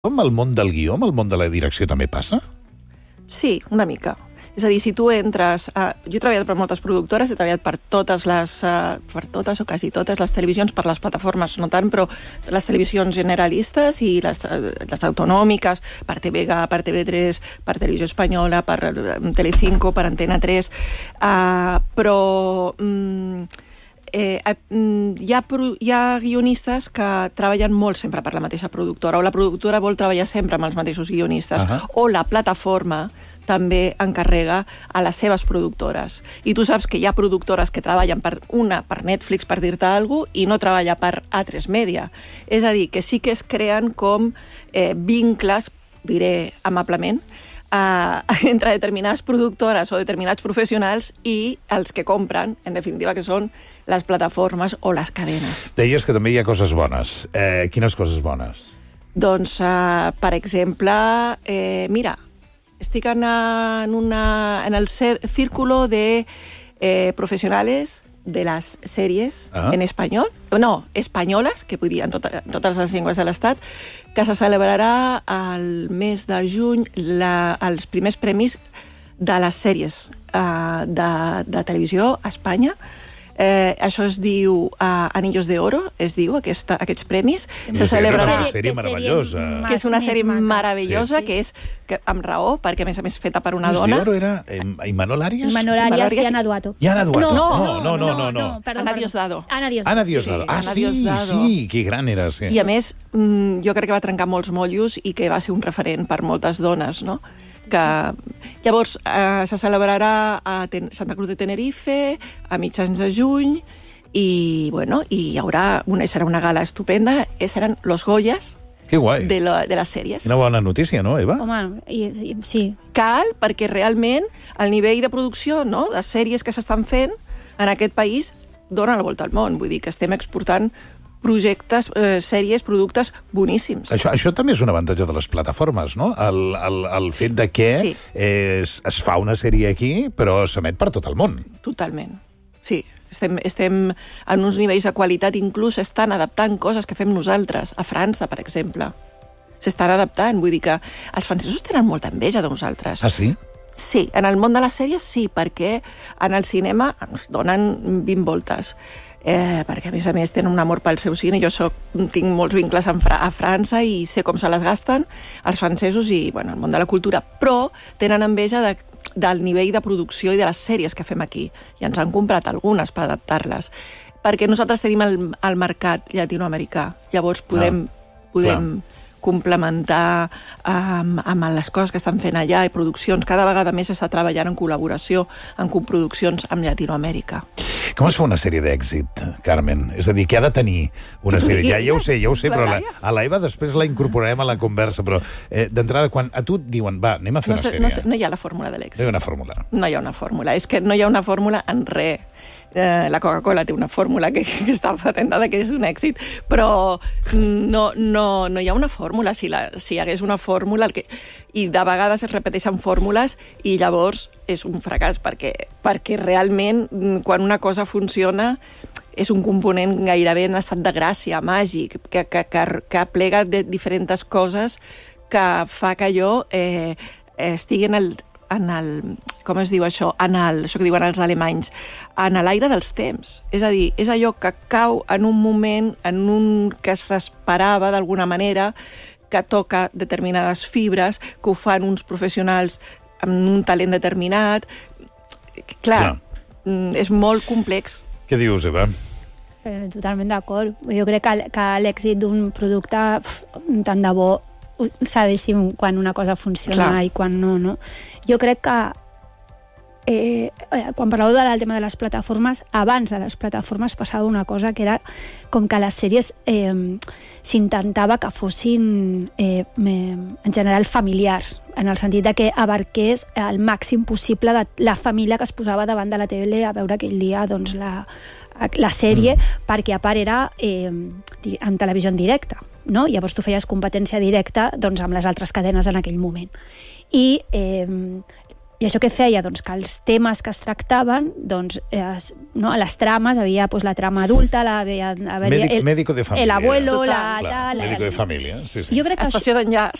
Amb el món del guió, amb el món de la direcció també passa? Sí, una mica. És a dir, si tu entres... jo he treballat per moltes productores, he treballat per totes o quasi totes les televisions, per les plataformes no tant, però les televisions generalistes i les autonòmiques, per TVG, per TV3, per Televisió Espanyola, per Telecinco, per Antena 3, però... hi ha guionistes que treballen molt sempre per la mateixa productora, o la productora vol treballar sempre amb els mateixos guionistes, o la plataforma també encarrega a les seves productores. I tu saps que hi ha productores que treballen per Netflix, per dir-te alguna cosa, i no treballa per A3 Media. És a dir, que sí que es creen com vincles, diré amablement, entre determinades productores o determinats professionals i els que compren, en definitiva, que són les plataformes o les cadenes. Deies que també hi ha coses bones. Quines coses bones? Doncs, per exemple, mira, estic en el círculo de profesionales de las series en espanyol, no, espanyoles, que vull dir en totes les llengües de l'Estat, que se celebrarà al mes de juny els primers premis de les sèries de televisió a Espanya. Això es diu Anillos de Oro, es diu, aquests premis. Se celebra una sèrie meravellosa. Que és una sèrie meravellosa, que és amb raó, perquè a més feta per una dona. Anillos de Oro era Imanol Arias? Imanol Arias i Ana Duato. I Ana Duato. No. Ana Diosdado. Ana Diosdado. Ah, sí, que gran era. I a més, jo crec que va trencar molts motllos i que va ser un referent per moltes dones, no? Llavors se celebrarà a Santa Cruz de Tenerife a mitjans de juny i hi haurà serà una gala estupenda, seran los Goyas de les sèries. Una bona notícia, no, Eva? Home, sí. Cal, perquè realment el nivell de producció de sèries que s'estan fent en aquest país dona la volta al món. Vull dir que estem exportant projectes, sèries, productes boníssims. Això també és un avantatge de les plataformes, no? El fet de que es fa una sèrie aquí, però s'emet per tot el món. Totalment. Sí, estem en uns nivells de qualitat, inclús estan adaptant coses que fem nosaltres. A França, per exemple. S'estan adaptant. Vull dir que els francesos tenen molta enveja de nosaltres. Ah, sí? Sí, en el món de les sèries sí, perquè en el cinema ens donen 20 voltes. Perquè a més tenen un amor pel seu cine. Jo tinc molts vincles a França i sé com se les gasten els francesos i el món de la cultura, però tenen enveja del nivell de producció i de les sèries que fem aquí, i ens han comprat algunes per adaptar-les, perquè nosaltres tenim el mercat llatinoamericà, llavors podem complementar amb les coses que estan fent allà i produccions. Cada vegada més s'està treballant en col·laboració, en coproduccions amb Llatinoamèrica. Com es fa una sèrie d'èxit, Carmen? És a dir, què ha de tenir una sèrie? Ja ho sé, però a l'Eva després la incorporarem a la conversa, però d'entrada, quan a tu et diuen, va, anem a fer una sèrie... No hi ha la fórmula de l'èxit. No hi ha una fórmula. No hi ha una fórmula. És que no hi ha una fórmula en res. La Coca-Cola té una fórmula que està patentada, que és un èxit, però no hi ha una fórmula. Si hi hagués una fórmula, i de vegades es repeteixen fórmules i llavors és un fracàs, perquè realment quan una cosa funciona és un component gairebé en estat de gràcia, màgic, que plega de diferents coses que fa que allò estigui com es diu això? Això que diuen els alemanys, en l'aire dels temps. És a dir, és allò que cau en un moment, que s'esperava d'alguna manera, que toca determinades fibres, que ho fan uns professionals amb un talent determinat. Clar, és molt complex. Què dius, Eva? Totalment d'acord. Jo crec que l'èxit d'un producte, tant de bo sabéssim quan una cosa funciona i quan no. Jo crec que quan parlàveu del tema de les plataformes, abans de les plataformes passava una cosa que era com que les sèries s'intentava que fossin en general familiars, en el sentit de que abarqués el màxim possible de la família que es posava davant de la tele a veure aquell dia la sèrie, perquè a part era en televisió en directe, no? Llavors tu feies competència directa amb les altres cadenes en aquell moment. I I això què feia? Doncs que els temes que es tractaven, doncs, no, a les trames havia pues, la trama adulta, Médico de família. el abuelo, Médico de família, sí. Jo crec que Estació d'enllaç.